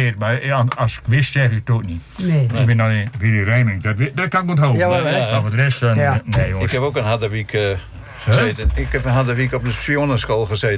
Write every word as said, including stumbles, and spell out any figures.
weet, maar als ik wist zeg ik het ook niet. Nee. Ik ben dan in Willy Rijming, dat, dat kan ik onthouden. Jawel, hè? Maar voor de rest, dan, Ja. nee jongens. Ik heb ook een Harderwijk uh, gezeten. Ik heb een Harderwijk op de spionnenschool gezeten.